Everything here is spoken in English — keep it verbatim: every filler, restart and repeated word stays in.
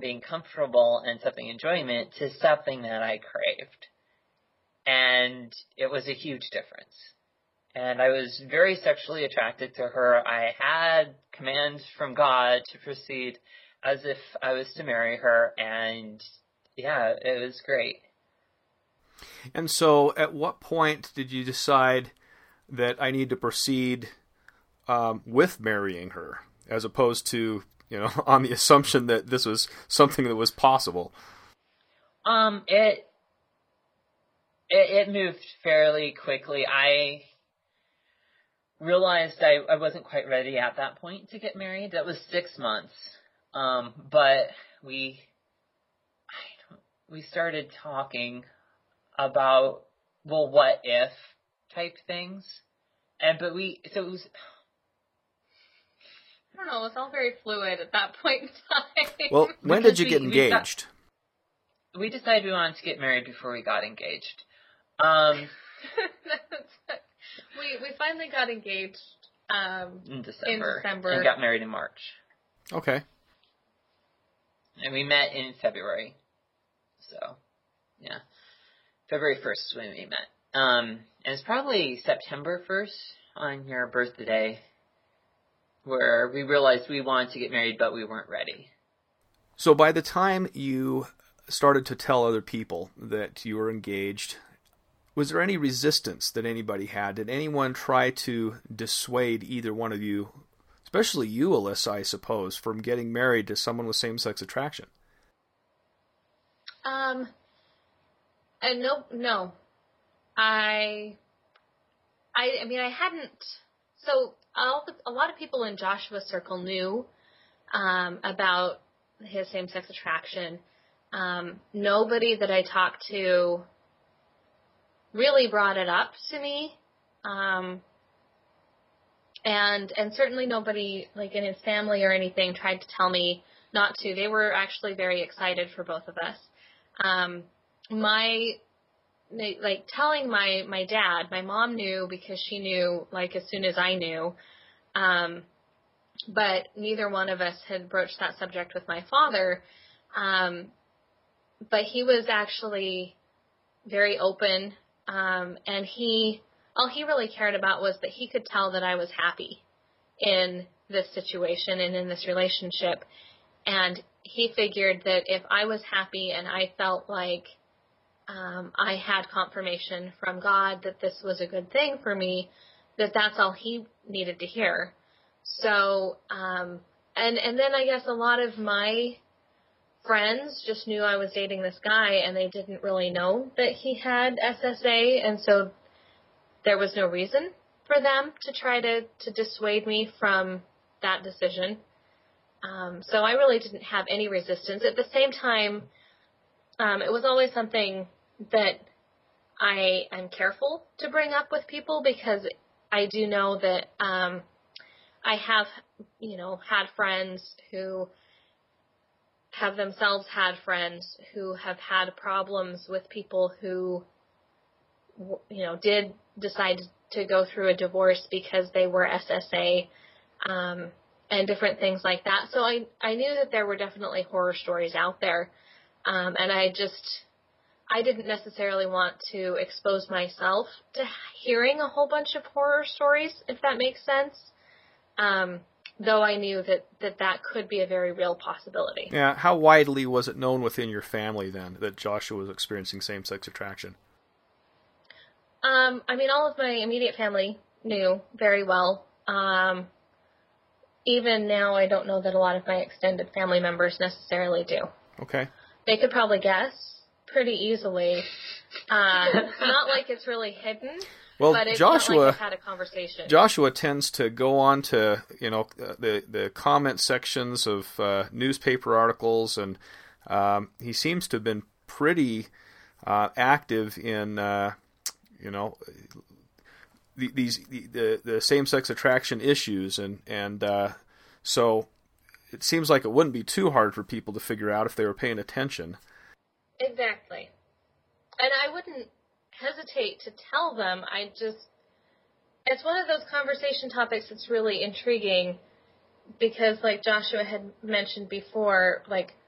being comfortable and something enjoyment to something that I craved. And it was a huge difference. And I was very sexually attracted to her. I had commands from God to proceed as if I was to marry her. And yeah, it was great. And so at what point did you decide that I need to proceed um, with marrying her, as opposed to, you know, on the assumption that this was something that was possible? Um, it, it, it moved fairly quickly. I realized I, I wasn't quite ready at that point to get married. That was six months. Um, but we, I don't, we started talking about, well, what if type things. And, but we, so it was, I don't know, it was all very fluid at that point in time. Well, when Because did you get we- we got- engaged? We decided we wanted to get married before we got engaged. Um, we we finally got engaged um, in December. In December. And got married in March. Okay. And we met in February. So, yeah. February first is when we met. Um, and it's probably September first on your birthday where we realized we wanted to get married, but we weren't ready. So by the time you started to tell other people that you were engaged, was there any resistance that anybody had? Did anyone try to dissuade either one of you, especially you, Alyssa, I suppose, from getting married to someone with same-sex attraction? Um, and no, no. I, I, I mean, I hadn't, so all the, a lot of people in Joshua's circle knew um, about his same-sex attraction. Um, nobody that I talked to really brought it up to me. Um, and, and certainly nobody, like in his family or anything, tried to tell me not to. They were actually very excited for both of us. Um, my, like, telling my, my dad, my mom knew because she knew, like, as soon as I knew. Um, but neither one of us had broached that subject with my father. Um, but he was actually very open. Um, and he, all he really cared about was that he could tell that I was happy in this situation and in this relationship. And he figured that if I was happy and I felt like um, I had confirmation from God that this was a good thing for me, that that's all he needed to hear. So, um, and, and then I guess a lot of my friends just knew I was dating this guy and they didn't really know that he had S S A. And so there was no reason for them to try to, to dissuade me from that decision. Um, so I really didn't have any resistance. At the same time, um, it was always something that I am careful to bring up with people because I do know that um, I have, you know, had friends who have themselves had friends who have had problems with people who, you know, did decide to go through a divorce because they were S S A, um, and different things like that. So I, I knew that there were definitely horror stories out there. Um, and I just, I didn't necessarily want to expose myself to hearing a whole bunch of horror stories, if that makes sense. Um, though I knew that, that that could be a very real possibility. Yeah. How widely was it known within your family then that Joshua was experiencing same-sex attraction? Um, I mean, all of my immediate family knew very well. Um, even now, I don't know that a lot of my extended family members necessarily do. Okay. They could probably guess pretty easily. Uh, not like it's really hidden. Well, but it's Joshua, not like I've had a conversation. Joshua tends to go on to, you know, the the comment sections of uh, newspaper articles, and um, he seems to have been pretty uh, active in, uh, you know, the, these the, the, the same-sex attraction issues, and and uh, so it seems like it wouldn't be too hard for people to figure out if they were paying attention. Exactly, and I wouldn't hesitate to tell them. I just, it's one of those conversation topics that's really intriguing because, like Joshua had mentioned before, like